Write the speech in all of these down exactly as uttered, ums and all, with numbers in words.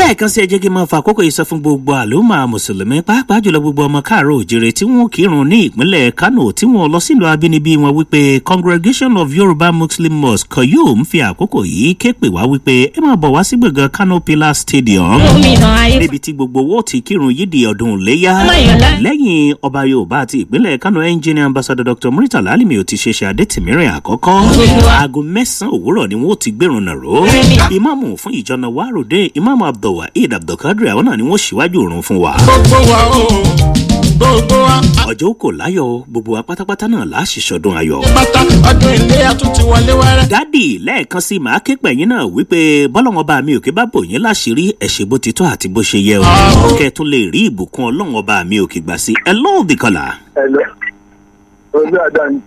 lẹ́ẹ̀kan sí ẹ jẹ́ kí n máa fa àkókò yìí sọ fún gbogbo àlùmọ́ mùsùlùmí pàápàá jùlọ gbogbo ọmọ káàárọ̀ òjìrè tí wọ́n kírun ní ìpínlẹ̀ Kánò tí wọ́n lọ sílùú abínibí wọn wípé Congregation of Yoruba Muslim Mosque Koyum fi àkókò yìí ké pè wá wípé ẹ máa bọ̀ wá sí gbọ̀ngàn Kano Pillar Stadium níbi tí gbogbo owó ti kírun yídì ọdún léyà lẹ́yìn ọba Yorùbá àti ìpínlẹ̀ Kánò Engineer Ambassador Doctor Muritala Alimi ò ti ṣe ṣe adétìmírìn àkọ́kọ́ aago mẹ́sàn-án òwúrọ̀ ni wọ́n ti gbérun nàró ìmáàmù fún ìjọ Nawarode ìmáàmù Abdulwaheed Abdulkadir àwọn náà ni wọ́n ṣíwájú òrùn fún wa. ọjọ́ kò láyọ̀ gbogbo wa pátápátá náà láṣìṣọdún ayọ̀. dádì lẹ́ẹ̀kan sí màá ké pẹ̀yìn náà wípé bọ́lọ́wọ́n bá mi òkè bá bò yín láṣìírí ẹ̀ṣẹ̀ bó ti tọ́ àti bó ṣe yẹ o kẹ́ ẹ tún lè rí ìbùkún ọlọ́wọ́n bá mi òkè gbà sí. hello Bíkọ́lá. hello ojú àdáni.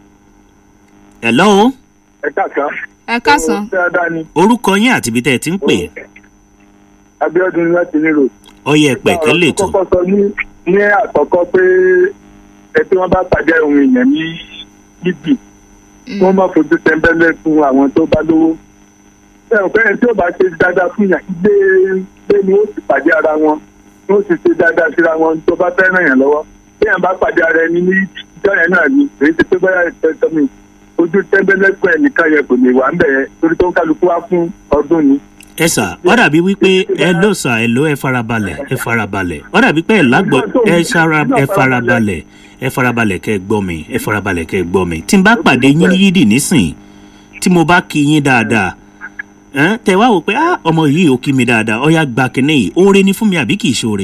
hello. ẹ káàsán. ẹ káàsán. ojú àdáni. orúkọ yín àti ibi tẹ́ ẹ ti ń pè. Abíọ́dún láti nílò. ọyẹ pẹ̀kẹ́ lè tó. kọ́kọ́ sọ ní ní àkọ́kọ́ pé ẹ tí wọ́n bá pàdé ohun èèyàn ní níbi wọ́n má fojú tẹ́ńbẹ́lẹ́ fún àwọn tó bá lówó. ẹ ò fẹ́ràn tí ó bá ṣe dáadáa fún yàn gbé gbé ni ó sì pàdé ara wọn ni ó sì ṣe dáadáa síra wọn tó bá fẹ́ ràn yàn lọ́wọ́. bí yàn bá pàdé ara ẹni ní ìjọ yẹn náà ni èyí ti pé báyà ìtẹ́tọ́ mi ojú tẹ́ńbẹ́lẹ́ fún ẹnìkan yẹn kò lè wà ń bẹ̀ yẹn torí tó ń kálukú wá fún ọdún ni. ẹ sà ó dàbí wípé ẹ ló sà ẹ ló ẹ farabalẹ̀ ẹ farabalẹ̀ ó dàbí pé ẹ lágbọ́ ẹ sara ẹ farabalẹ̀ ẹ farabalẹ̀ kẹ́ gbọ́ mi ẹ farabalẹ̀ kẹ́ gbọ́ mi tí n bá pàdé yín yídì nísìn tí mo bá kí yín dáadáa ẹ tẹ wá wò pé ah ọmọ yìí ò kí mi dáadáa ó yá gba kínní yìí oore ni fún mi àbí kì í ṣoore.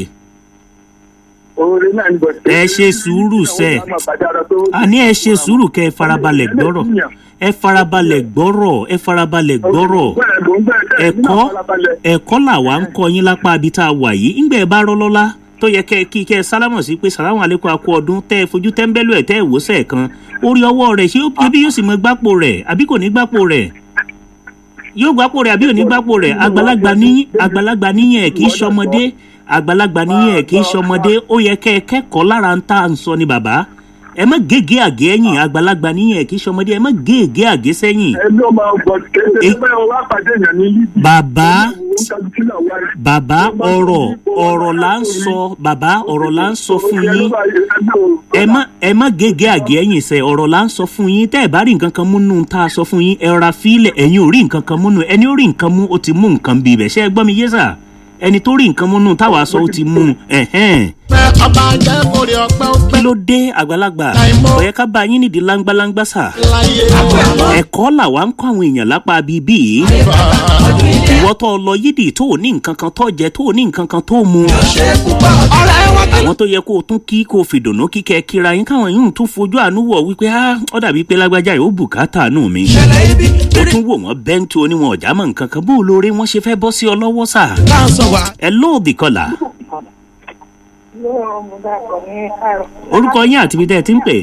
oore náà ni bọ̀dé. ẹ ṣe sùúrù sẹ àní ẹ ṣe sùúrù kẹ́ ẹ farabalẹ̀ gbọ́rọ̀ ẹ farabalẹ̀ gbọ́rọ̀ ẹ farabalẹ̀ gbọ́rọ̀ ẹ̀kọ́ ẹ̀kọ́ làwa ń kọ́ yín lápá ibi tá a wà yìí ńgbẹ́ ẹ bá rọ́lọ́lá tó yẹ kẹ́ kí kẹ́ ẹ sálámọ̀ sí pé sàlámù àlékún akú ọdún tẹ́ ẹ fojú tẹ́ńbẹ́lú ẹ̀ tẹ́ ẹ wò sẹ́ẹ̀kan orí ọwọ́ rẹ̀ ṣé bí yóò sì mọ gbápò rẹ̀ àbí kò ní gbápò rẹ̀ yóò gbápò rẹ̀ àbí ò ní gbápò rẹ̀ àgbàlagbà níyìn àgbàlagbà níyìn ẹ̀ kì í ṣọmọdé àgbàlagbà níyìn ẹ̀ kì í ṣọmọdé ó yẹ kẹ́ ẹ kẹ́kọ̀ọ́ lára ń tà ń sọ ni bàbá ẹ má gègé àgé ẹ̀yìn àgbàlagbà níyẹn kì í ṣọmọdé ẹ má gègé àgé sẹ́yìn. ẹ ló máa gbọ́ kéde pé o wá pàdé èèyàn ní lídìí. bàbá bàbá ọ̀rọ̀ ọ̀rọ̀ là ń sọ bàbá ọ̀rọ̀ là ń sọ fún yín ẹ má ẹ má gègé àgé ẹ̀yìn sẹ́ ọ̀rọ̀ là ń sọ fún yín tẹ́ ẹ bá rí nǹkan kan mú nù tá a sọ fún yín ẹ ra fílẹ̀ ẹ̀yin ò rí nǹkan kan mú nù ẹni ó rí nǹkan mú ó ti mú nǹkan bí ibẹ̀ ṣé ẹ gbọ́ mi yé sà ẹni tó rí nǹkan mú nù táwa sọ ó ti mú ẹ̀hẹ́n. ọba jẹ́ orí ọpẹ́ ọpẹ́. kí ló dé àgbàlagbà ó yẹ ká bá yín nídìí láńgbáláńgbá sà ẹ̀kọ́ làwa ń kọ́ àwọn èèyàn lápá bíbí yìí ìwọ tó lọ yídì tó ní nǹkan kan tó jẹ tó ní nǹkan kan tó mu àwọn tó yẹ kó o tún kí kó o fìdùnnú kíkẹ́ kíra yín káwọn yìí tún fojú àánú wọ̀ wípé ó dàbí pé lágbájá yìí ó bùkátà nù mí ó tún wò wọ́n bẹ́ńtì oníwọ̀n ọ̀já mọ̀ nǹkan kan bó o lóore wọ́n ṣe fẹ́ bọ́ sí ọ lọ́wọ́ sà ẹ lóòbí kọlà orúkọ yín àti ibi tẹ́ ẹ ti ń pè.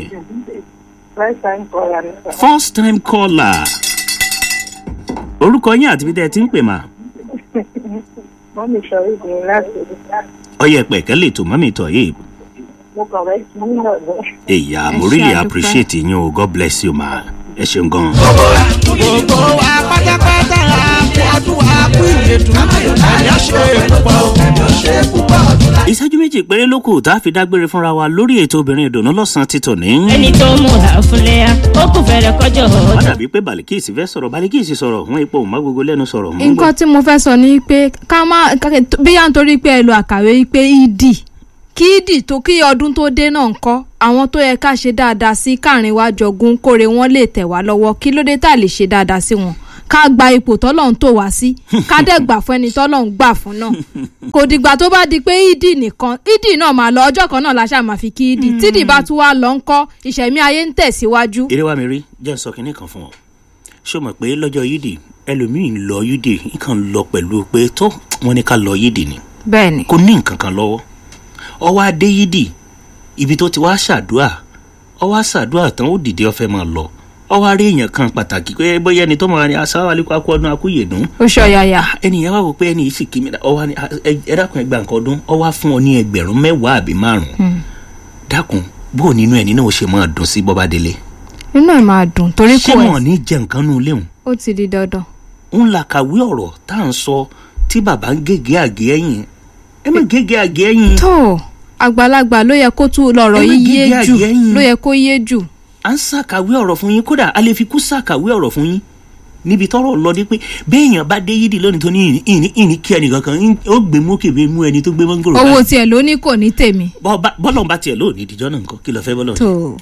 first time caller. orúkọ yín àti ibi tẹ́ ẹ ti ń pè mà. mọ́mí sọ ìdí láti rí. ọyẹ pẹ̀kẹ́ lè tó mọ́mí tọ̀ yìí. mo kàn fẹ́ kí nínú ọ̀dọ́. èyà mo really appreciate yín o God bless you ma ẹ ṣeun gan. gbogbo wa pátápátá ọdún wa kú ìyẹ̀dùn àyà ṣe púpọ̀. ìṣẹ́jú méjì péré ló kù tá a fi dágbére fúnra wa lórí ètò obìnrin ìdùnnú lọ́sàn-án ti tòní. ẹni tó mú ha fúnlẹ̀ ó kù fẹ́rẹ̀ kọjọ́ ọ̀dọ̀. wọ́n dàbí pé Balikisi fẹ́ sọ̀rọ̀ Balikisi sọ̀rọ̀ hún ipò òun má gbogbo lẹ́nu sọ̀rọ̀. nǹkan tí mo fẹ́ sọ ni pé ká má bí yà ń torí pé ẹ lo àkàwé pé ìdì kí ìdì tó kí ọdún tó dé náà ń kọ́ àwọn tó yẹ ká ṣe dáadáa sí káàrin wa jọgún kóre wọn lè tẹ̀ wá lọ́wọ́ kí ló dé tá lè ṣe dáadáa sí wọn ká gba ipò tọ́lọ́run tó wá sí ká dẹ̀ gbà fún ẹni tọ́lọ́run gbà fún náà kò dìgbà tó bá di pé ìdì nìkan ìdì náà máa lọ ọjọ́ kan náà la ṣáà máa fi kí ìdì tídì bá tún wá lọ ń kọ́ ìṣẹ̀mí ayé ń tẹ̀síwájú. eré wa mi rí jẹ́ sọ kinní kan fún ọ ṣó mọ̀ pé lọ́jọ́ yídì ẹlòmíì ń lọ yídì nǹkan lọ pẹ̀lú pé tó wọn ní ká lọ yídì ni bẹ́ẹ̀ni kò ní nǹkan kan lọ́wọ́ ọwọ́ adé yídì ibi tó ti wá ṣàdúà ọwọ́ ṣàdúà tán ó dìde ó fẹ́ máa lọ ọwọ́ arí èèyàn kan pàtàkì pé bóyá ẹni tó máa ní asáwọ́ àlékún akú ọdún akúyèdún. ó ṣọ yàyà. ẹnìyẹn wá wò pé ẹni yìí sì kí mi ọwọ́ ni ẹ dákun ẹgbàá nǹkan ọdún ọwọ́ fún ọ ní ẹgbẹ̀rún mẹ́wàá àbí márùn-ún dákun bó nínú ẹni náà ó ṣe máa dùn sí bọ́bá délé. inú ẹ̀ máa dùn torí kò ẹ̀ ṣé wọn ní jẹ nǹkan nù léwu. ó ti di dandan. ń la kàwé ọ̀rọ̀ tá à ń sọ tí bàbá ń gègé àgé ẹ̀yìn ẹ má gègé àgé ẹ̀yìn. tó àgbàlagbà ló yẹ kó tún lọ́rọ̀ yìí yé jù ló yẹ kó yé jù. à ń ṣàkàwé ọ̀rọ̀ fún yín kódà a lè fi kú ṣàkàwé ọ̀rọ̀ fún yín níbi tọ́rọ̀ lọ dé pé béèyàn bá dé yídì lónìí tó ní ìní ìní kí ẹnì kankan ó gbé mú kébé mú ẹni tó gbé mọ́ngòrò. owó tiẹ̀ ló ní kò ní tèmi. bọ́lọ̀ bá tiẹ̀ lónìí ìdíjọ́ náà nǹkan kí lọ fẹ́ bọ́lọ̀. tó.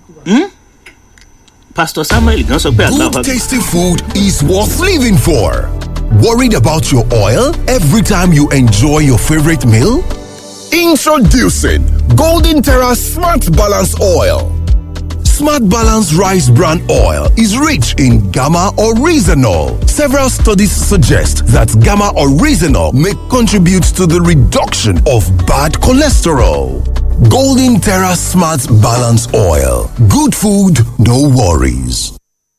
Pastor Samuel gan sọ pé àgbà. Good tasty food is worth living for. Worried about your oil every time you enjoy your favorite meal? Introducing Golden Terra Smart Balance Oil. Smart Balance Rice Bran Oil is rich in gamma oryzanol. Several studies suggest that gamma oryzanol may contribute to the reduction of bad cholesterol. Golden Terra Smart Balance Oil. Good food, no worries.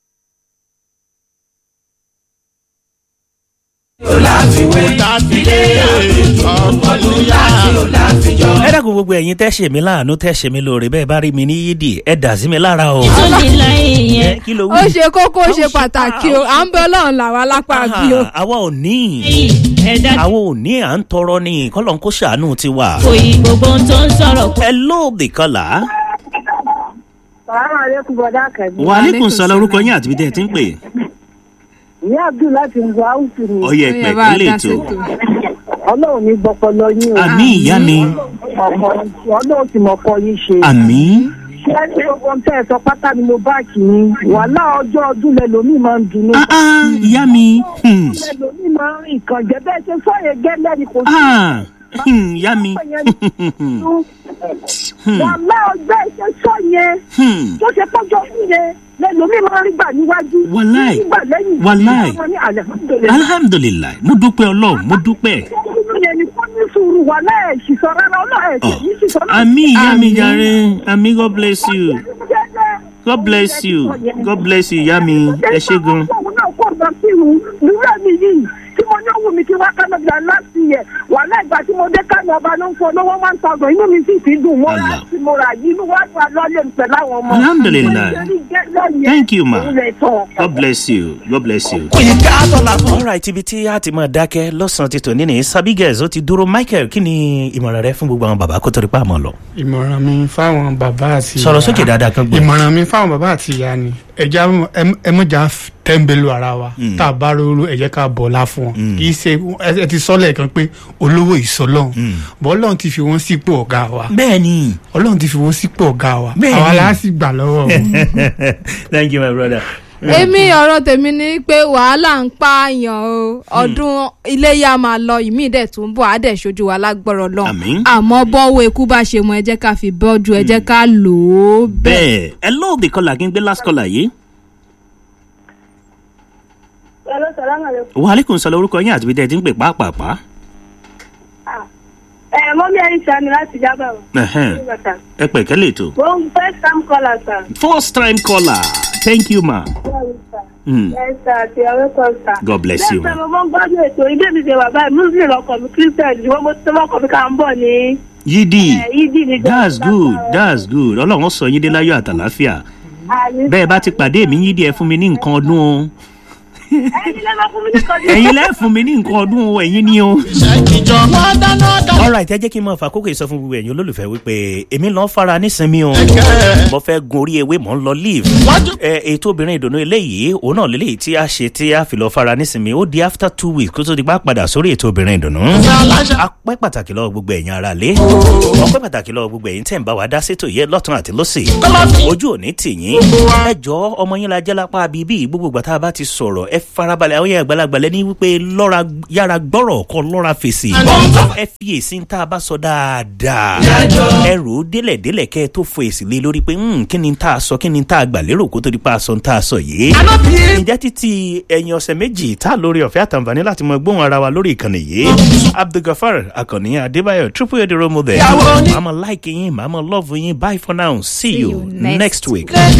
ẹ dákun gbogbo ẹ̀yin tẹ́ ṣe mí láàánú tẹ́ ṣe mí lóore bẹ́ẹ̀ bá rí mi ní yídì ẹ dà sí mi lára o. ó ṣe kókó ó ṣe pàtàkì o à ń bẹ Ọlọ́run làwa lápá bí o. àwa ò ní àwa ò ní à ń tọrọ ní kọ́lọ́n kó ṣàánú tiwa. kò yí gbogbo tó ń sọ̀rọ̀. ẹ lóòdì kọlà. Salaamaleykum bọ̀dá Kẹ́mi. Wa alaikum salaam orúkọ yín àti bí tẹ́ ẹ ti ń pè. Ìyá Abdul láti ń gbọ́ áwùsù ni. ọyẹ pẹ̀kẹ́ lè tó. Ọlọ́run ní gbọ́pọ̀lọ́ yín o. àmín ìyá mi. Ọlọ́run ti mọ̀ fọ yín ṣe. àmín. ẹni gbogbo ń tẹ́ ẹ sọ pátá ni mo bá kì í wàhálà ọjọ́ ọdún lẹ́lòmíì máa ń dunú. ìyá mi. lẹ́lòmíì máa ń rìn kàn jẹ́ bẹ́ẹ̀ ṣe sọ́yẹ̀ gẹ́lẹ́ ni kò sí. ìyá mi. wàhálà ọjọ́ ìṣe sọ yẹn tó ṣe pọ́jọ́ fún yẹn lẹ́lòmíì máa ń rí gbà níwájú. wàláì wàláì alhamdulilayi mo dúpẹ́ ọlọ́run mo dúpẹ́. àmì ìyá mi jàre àmì God bless you God bless you God bless you ìyá mi ẹ ṣé gan. tí mo ní owó mi kí wá kánò bíi láti yẹ wàhálà ìgbà tí mo dé kánò ọba ló ń fọ lọ́wọ́ one thousand inú mi sì ti dùn mo rà sí mo rà yìí inú wá gba lọ́lẹ̀ ń pẹ̀lú àwọn ọmọ. alhamdulilayi thank you ma God bless you God bless you. alright ibi tí a ti máa dákẹ́ lọ́sàn-án ti tò ní ní sabigez ó ti dúró Michael kí ni ìmọ̀ràn rẹ fún gbogbo àwọn bàbá kó tó rí pa àmọ́ lọ. ìmọ̀ràn mi fáwọn bàbá àti ìyá sọ̀rọ̀ sókè dáadáa kan gbọ́. ìmọ̀ràn mi fáwọn bàbá àti ìyá ni ẹja ẹmọjà tẹ́ńbẹ́lú ara wa tá a bá róró ẹ̀jẹ̀ ká bọ̀lá fún wọn kì í ṣe ẹ ti sọ́lẹ̀ kan pé olówó ìsọlọ́hún bọ́ ọlọ́run ti fi wọ́n sípò ọ̀gá wa bẹ́ẹ̀ni ọlọ́run ti fi wọ́n sípò ọ̀gá wa àwa la sì gbà lọ́wọ́ wọn. thank you my brother. èmi ọ̀rọ̀ tèmi ni pé wàhálà ń pààyàn o ọdún iléyà máa lọ ìmí dẹ̀ tó ń bọ̀ á dẹ̀ ṣojú wa lágbọ́rọ̀ lọ àmọ́ bọ́wọ́ ikú bá ṣe mọ ẹ jẹ́ ká fi bọ́jú ẹ jẹ́ ká lò ó bẹ́ẹ̀. ẹ lóòdì kọlà kí n gbé last caller yìí. Hello, salaamaleykum. Wa alaikum salaam orúkọ yín àti bí tẹ́ ẹ ti ń pè pàápàá. ẹ mọ́mí ẹ̀rí sani láti jábọ̀. ẹ pẹ̀kẹ́ lè tó. mo ń first time caller sir. first time caller thank you ma. Mm. Yes, sir. You are welcome, sir. God bless you, ma. Yes, sir. Mo ń gbádùn ètò ilé mi ṣe wà báyìí. Muslim ọkọ mi Christian ìwọ́n mo ti lọ́kọ̀ mi ká ń bọ̀ ní. Yídì. Yídì ni. That's good. That's good. Ọlọ́run sọ yín dé láyọ̀ àtàláfíà. Bẹ́ẹ̀ bá ti pàdé mi Yídì ẹ fún mi ní nǹkan ọdún o. Ẹ̀yin lẹ́ máa fún mi ní nǹkan ọdún. Ẹ̀yin lẹ́ fún mi ní nǹkan ọdún o, ẹ̀yin ni o. Alright, ẹ jẹ́ kí n máa fa kókò ìsọfún gbogbo ẹ̀yin olólùfẹ́ wípé èmi lọ fara nísinmi o. Mo fẹ́ gun orí ewé mò ń lọ leave. Ètò obìnrin ìdùnnú eléyìí òun náà lélẹ́yìí tí a ṣe tí a fi lọ fara nísinmi ó di after two weeks kó tó di pa padà sórí ètò obìnrin ìdùnnú. Apẹ́ pàtàkì lọ́wọ́ gbogbo ẹ̀yin ará lé. Ọpẹ́ pàtàkì lọ́wọ́ gbogbo ẹ̀yin tẹ̀ ń bá wa dá sétò yẹ lọ́tún àti lọ́sì. Ojú òní tì yín. Ẹ jọ̀ọ́ ọmọ yín la jẹ́ lápá bíbí gbogbo ìgbà tá a bá ti sọ̀rọ̀ ẹ farabalẹ̀ àwọn yẹn àgbàlagbà lẹ́ni wípé lọ́ra yára gbọ́rọ̀ kọ́ lọ́ra fèsì. Ẹ fi èsì ń tá a bá sọ dáadáa. Ẹ rò ó délẹ̀ délẹ̀ kẹ́ ẹ tó fo èsì lé lórí pé kí ni tá a sọ kí ni tá a gbà lérò kó tó di pa aṣọ ń tá a sọ yìí. Ǹjẹ́ títí ẹ̀yìn ọ̀sẹ̀ méjì tá a lórí ọ̀fẹ́ àtàǹfààní láti mọ gbóhùn ara wa lórí ìkànnì yìí. Abdulgafar Akànnì Adébáyọ̀ triple eight role model. Màmá like yín, màmá love yín. Bye for now. See you next week.